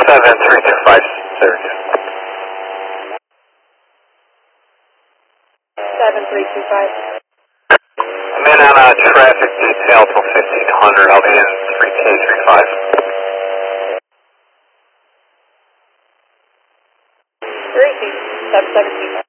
7325, sir. 7325. I'm in on traffic detail till 1500. I'll be in 3K35. 717.